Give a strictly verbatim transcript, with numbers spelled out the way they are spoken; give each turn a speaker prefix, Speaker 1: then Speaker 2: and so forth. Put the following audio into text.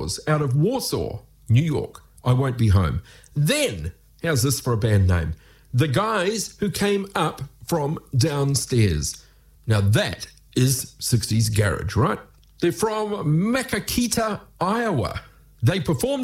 Speaker 1: Outlaws out of Warsaw, New York. I Won't Be Home. Then, how's this for a band name? The Guys Who Came Up From Downstairs. Now that is sixties garage, right? They're from Makakita, Iowa. They performed